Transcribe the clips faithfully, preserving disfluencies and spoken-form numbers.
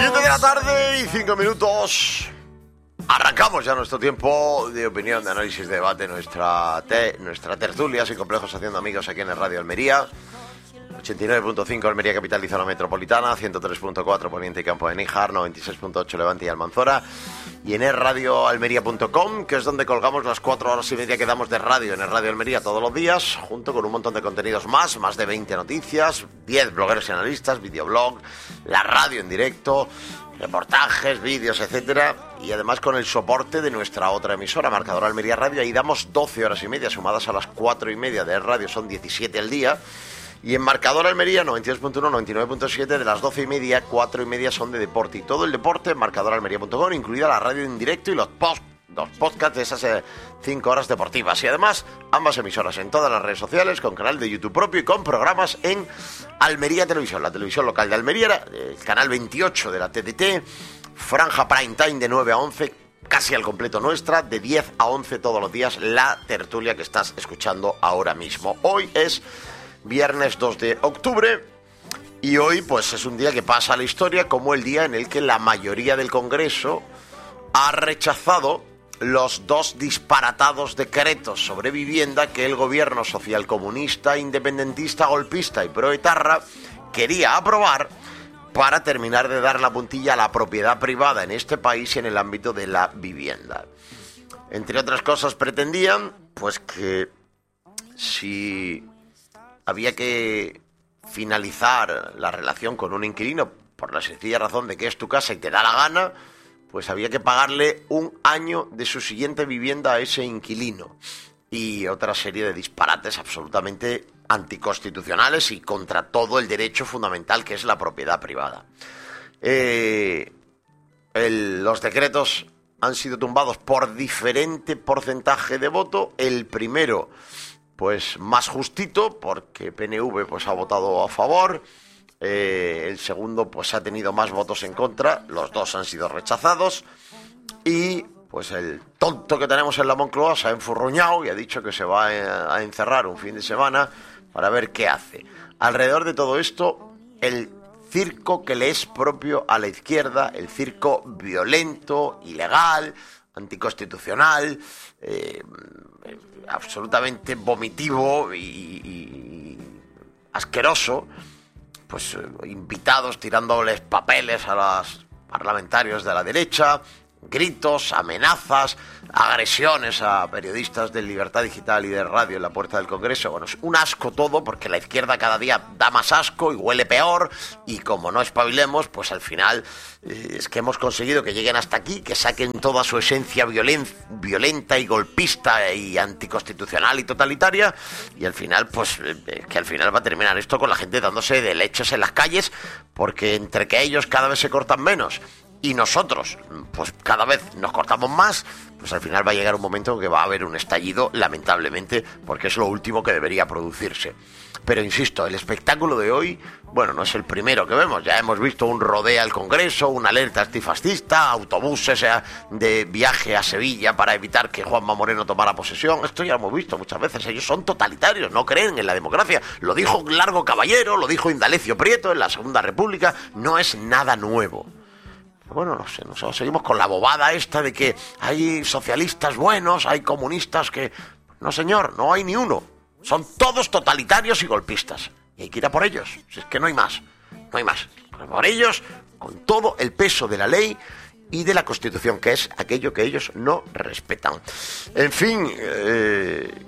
siete de la tarde y cinco minutos. Arrancamos ya nuestro tiempo de opinión, de análisis, de debate, nuestra, te, nuestra tertulia sin complejos haciendo amigos aquí en el Radio Almería. ochenta y nueve punto cinco Almería capital y zona metropolitana, ciento tres punto cuatro Poniente y Campo de Níjar, noventa y seis punto ocho Levante y Almanzora, y en el radio almería punto com, que es donde colgamos las cuatro horas y media que damos de radio en el Radio Almería todos los días, junto con un montón de contenidos más, más de veinte noticias, diez blogueros y analistas, videoblog, la radio en directo, reportajes, vídeos, etcétera, y además con el soporte de nuestra otra emisora, Marcador Almería Radio. Ahí damos doce horas y media, sumadas a las cuatro y media de radio, son diecisiete al día. Y en Marcador Almería, noventa y dos punto uno, noventa y nueve punto siete, de las doce y media, cuatro y media son de deporte. Y todo el deporte en marcador almería punto com, incluida la radio en directo y los, post, los podcasts de esas eh, cinco horas deportivas. Y además, ambas emisoras en todas las redes sociales, con canal de YouTube propio y con programas en Almería Televisión, la televisión local de Almería, el canal veintiocho de la T D T, franja prime time de nueve a once, casi al completo nuestra, de diez a once todos los días, la tertulia que estás escuchando ahora mismo. Hoy es viernes dos de octubre y hoy pues es un día que pasa a la historia como el día en el que la mayoría del Congreso ha rechazado los dos disparatados decretos sobre vivienda que el gobierno socialcomunista, independentista, golpista y proetarra quería aprobar para terminar de dar la puntilla a la propiedad privada en este país y en el ámbito de la vivienda. Entre otras cosas pretendían pues que si había que finalizar la relación con un inquilino por la sencilla razón de que es tu casa y te da la gana, pues había que pagarle un año de su siguiente vivienda a ese inquilino. Y otra serie de disparates absolutamente anticonstitucionales y contra todo el derecho fundamental que es la propiedad privada. Eh, el, los decretos han sido tumbados por diferente porcentaje de voto. El primero, pues más justito, porque P N V pues ha votado a favor. Eh, el segundo pues ha tenido más votos en contra. Los dos han sido rechazados. Y pues el tonto que tenemos en la Moncloa se ha enfurruñado y ha dicho que se va a, a encerrar un fin de semana para ver qué hace. Alrededor de todo esto, el circo que le es propio a la izquierda, el circo violento, ilegal, anticonstitucional, eh, absolutamente vomitivo y, y asqueroso, pues eh, invitados tirándoles papeles a los parlamentarios de la derecha, gritos, amenazas, agresiones a periodistas de Libertad Digital y de Radio en la puerta del Congreso. Bueno, es un asco todo, porque la izquierda cada día da más asco y huele peor, y como no espabilemos, pues al final eh, es que hemos conseguido que lleguen hasta aquí, que saquen toda su esencia violen- violenta y golpista y anticonstitucional y totalitaria, y al final, pues eh, que al final va a terminar esto con la gente dándose de leches en las calles, porque entre que ellos cada vez se cortan menos y nosotros, pues cada vez nos cortamos más, pues al final va a llegar un momento en que va a haber un estallido, lamentablemente, porque es lo último que debería producirse. Pero insisto, el espectáculo de hoy, bueno, no es el primero que vemos. Ya hemos visto un rodeo al Congreso, una alerta antifascista, autobuses de viaje a Sevilla para evitar que Juanma Moreno tomara posesión. Esto ya lo hemos visto muchas veces. Ellos son totalitarios, no creen en la democracia. Lo dijo Largo Caballero, lo dijo Indalecio Prieto en la Segunda República. No es nada nuevo. Bueno, no sé, nosotros seguimos con la bobada esta de que hay socialistas buenos, hay comunistas que... No, señor, no hay ni uno. Son todos totalitarios y golpistas. Y hay que ir a por ellos. Si es que no hay más. No hay más. Por ellos, con todo el peso de la ley y de la Constitución, que es aquello que ellos no respetan. En fin, eh...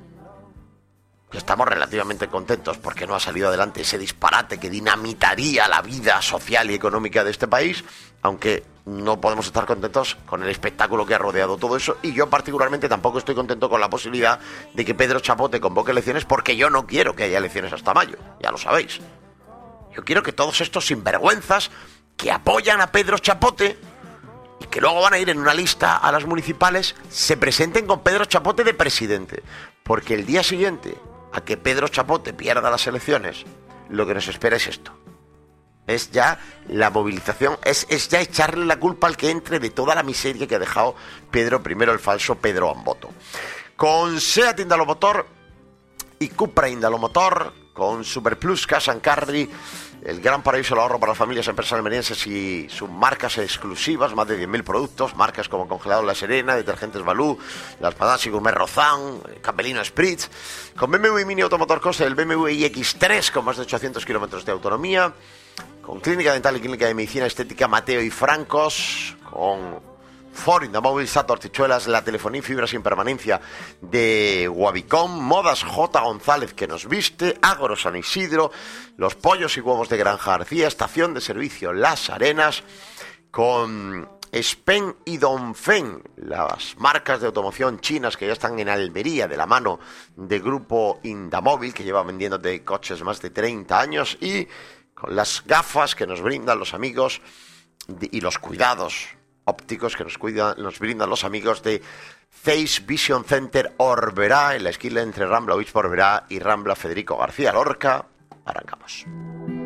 estamos relativamente contentos porque no ha salido adelante ese disparate que dinamitaría la vida social y económica de este país, aunque no podemos estar contentos con el espectáculo que ha rodeado todo eso, y yo particularmente tampoco estoy contento con la posibilidad de que Pedro Chapote convoque elecciones, porque yo no quiero que haya elecciones hasta mayo, ya lo sabéis. Yo quiero que todos estos sinvergüenzas que apoyan a Pedro Chapote y que luego van a ir en una lista a las municipales se presenten con Pedro Chapote de presidente, porque el día siguiente a que Pedro Chapote pierda las elecciones, lo que nos espera es esto. Es ya la movilización, es, es ya echarle la culpa al que entre de toda la miseria que ha dejado Pedro, primero el falso Pedro Amboto. Con SEAT Indalomotor y Cupra Indalomotor, con Superplus Cash and Carry el gran paraíso del ahorro para las familias empresas almerienses y sus marcas exclusivas, más de diez mil productos, marcas como Congelado La Serena, Detergentes Balú, Las Patadas y Gourmet Rozán, Campelino Spritz, con B M W Mini Automotor Coste, el B M W i X tres con más de ochocientos kilómetros de autonomía, con Clínica Dental y Clínica de Medicina Estética Mateo y Francos, con Ford, Indamóvil, Sato, Artichuelas, la telefonía y fibra sin permanencia de Wabicom, Modas J. González que nos viste, Agro San Isidro, los pollos y huevos de Granja García, estación de servicio Las Arenas, con Spen y Dongfeng, las marcas de automoción chinas que ya están en Almería de la mano de Grupo Indamóvil, que lleva vendiéndote coches más de treinta años, y con las gafas que nos brindan los amigos de, y los cuidados ópticos que nos cuidan, nos brindan los amigos de Face Vision Center Orberá, en la esquina entre Rambla Obispo Orberá y Rambla Federico García Lorca. Arrancamos.